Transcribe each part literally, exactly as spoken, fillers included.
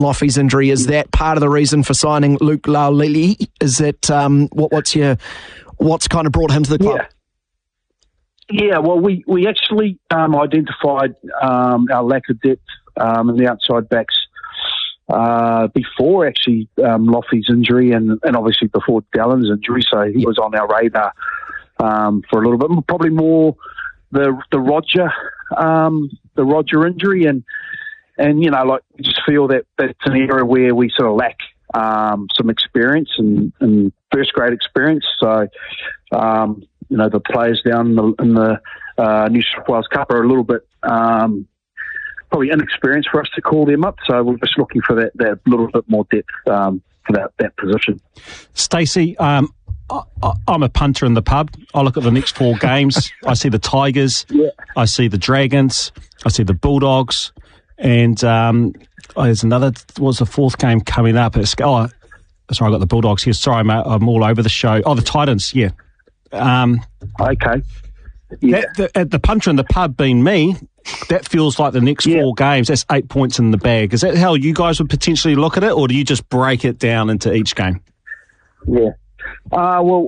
Loffy's injury. Is that part of the reason for signing Luke Laulili? Is that um, what, what's your what's kind of brought him to the club? Yeah. Yeah, well, we, we actually um, identified um, our lack of depth um, in the outside backs uh, before actually um, Loffy's injury and, and obviously before Dallin's injury, so he was on our radar um, for a little bit. Probably more the the Roger um, the Roger injury, and and you know, like we just feel that that's an area where we sort of lack um, some experience and, and first grade experience. So. Um, You know, the players down in the, in the uh, New South Wales Cup are a little bit um, probably inexperienced for us to call them up. So we're just looking for that, that little bit more depth um, for that, that position. Stacey, um, I, I'm a punter in the pub. I look at the next four games. I see the Tigers. Yeah. I see the Dragons. I see the Bulldogs. And um, oh, there's another, what's the fourth game coming up? It's, oh, sorry, I got the Bulldogs here. Sorry, mate, I'm all over the show. Oh, the Titans, yeah. Um, okay. Yeah. That, the, the punter in the pub being me, that feels like the next yeah. four games, that's eight points in the bag. Is that how you guys would potentially look at it, or do you just break it down into each game? Yeah. Uh, well,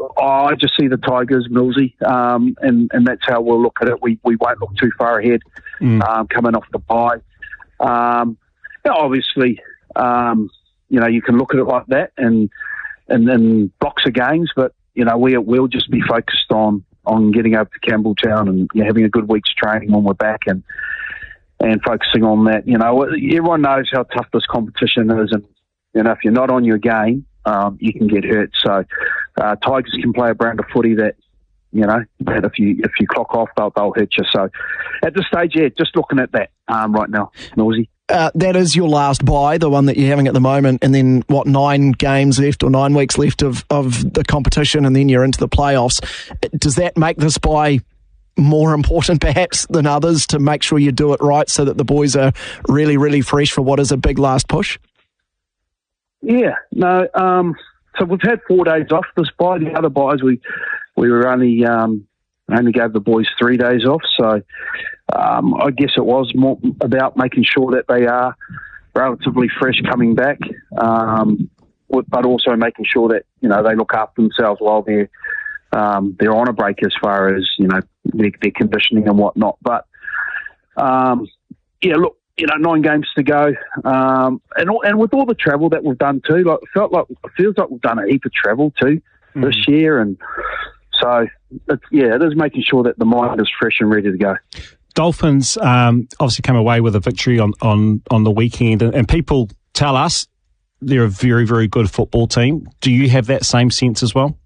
I just see the Tigers, Millsy, um, and, and that's how we'll look at it. We we won't look too far ahead mm. um, coming off the bye. Um, obviously, um, you know, you can look at it like that and and then blocks of games, but you know, we, we'll just be focused on, on getting over to Campbelltown and you know, having a good week's training when we're back and and focusing on that. You know, everyone knows how tough this competition is, and you know, if you're not on your game, um, you can get hurt. So uh, Tigers can play a brand of footy that, you know, that if you if you clock off, they'll, they'll hit you. So at this stage, yeah, just looking at that um, right now, Millsy. Uh, that is your last bye, the one that you're having at the moment, and then, what, nine games left or nine weeks left of, of the competition, and then you're into the playoffs. Does that make this bye more important, perhaps, than others to make sure you do it right so that the boys are really, really fresh for what is a big last push? Yeah, no, um, so we've had four days off this bye. The other byes, we, we were only... Um, only gave the boys three days off, so um, I guess it was more about making sure that they are relatively fresh coming back, um, but also making sure that you know they look after themselves while they're um, they're on a break as far as you know their, their conditioning and whatnot. But um, yeah, look, you know, nine games to go, um, and all, and with all the travel that we've done too, like it felt like it feels like we've done a heap of travel too mm. this year, and. So, it's, yeah, it is making sure that the mind is fresh and ready to go. Dolphins um, obviously came away with a victory on, on, on the weekend, and, and people tell us they're a very, very good football team. Do you have that same sense as well?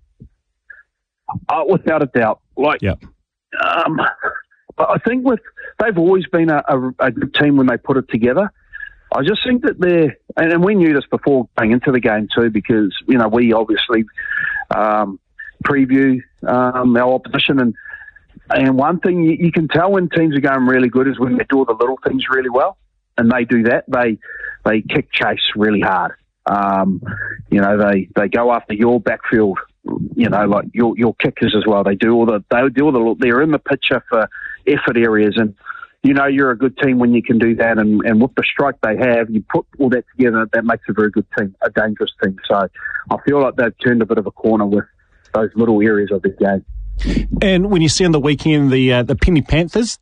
Uh, without a doubt. Like, yep. um, I think with they've always been a, a, a good team when they put it together. I just think that they're, and, and we knew this before going into the game too, because, you know, we obviously um, preview um, our opposition, and and one thing you, you can tell when teams are going really good is when they do all the little things really well, and they do that. They they kick chase really hard. Um, you know, they, they go after your backfield. You know, like your your kickers as well. They do all the they do all the they're in the picture for effort areas, and you know you're a good team when you can do that. And, and with the strike they have, you put all that together, that makes a very good team, a dangerous team. So I feel like they've turned a bit of a corner with those little areas of the game. And when you see on the weekend the uh, the Penny Panthers,